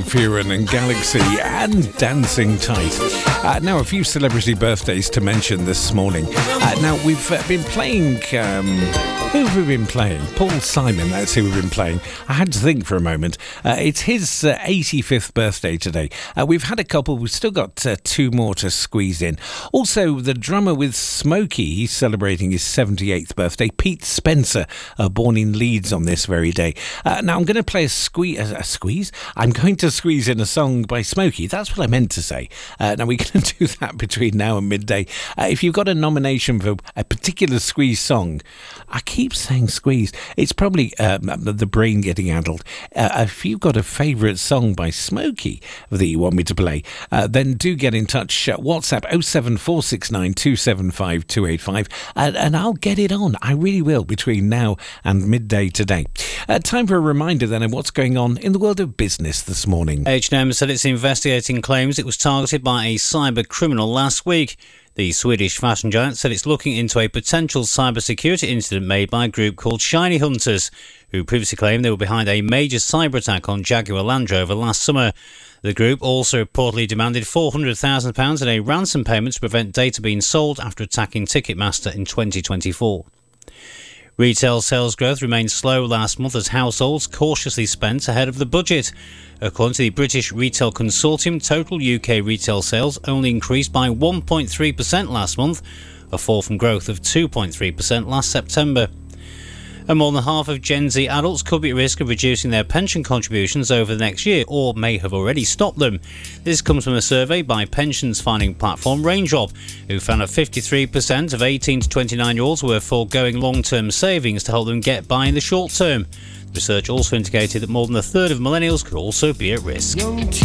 Van Buren and Galaxy and Dancing Tight. Now, a few celebrity birthdays to mention this morning. Now, we've been playing... who have we been playing? Paul Simon, that's who we've been playing. I had to think for a moment. It's his 85th birthday today. We've had a couple. We've still got two more to squeeze in. Also, the drummer with Smokey, he's celebrating his 78th birthday. Pete Spencer, born in Leeds on this very day. Now, I'm going to play a squeeze? I'm going to squeeze in a song by Smokey. That's what I meant to say. Now, we're going to do that between now and midday. If you've got a nomination for a particular squeeze song, I keep saying squeeze. It's probably the brain getting addled. If you've got a favourite song by Smokey that you want me to play, then do get in touch. WhatsApp 07469 275 285 and I'll get it on. I really will between now and midday today. Time for a reminder then of what's going on in the world of business this morning. H&M said it's investigating claims it was targeted by a cyber criminal last week. The Swedish fashion giant said it's looking into a potential cybersecurity incident made by a group called Shiny Hunters, who previously claimed they were behind a major cyber attack on Jaguar Land Rover last summer. The group also reportedly demanded £400,000 in a ransom payment to prevent data being sold after attacking Ticketmaster in 2024. Retail sales growth remained slow last month as households cautiously spent ahead of the budget. According to the British Retail Consortium, total UK retail sales only increased by 1.3% last month, a fall from growth of 2.3% last September. And more than half of Gen Z adults could be at risk of reducing their pension contributions over the next year, or may have already stopped them. This comes from a survey by pensions finding platform Raindrop, who found that 53% of 18 to 29-year-olds were foregoing long-term savings to help them get by in the short term. Research also indicated that more than a third of millennials could also be at risk.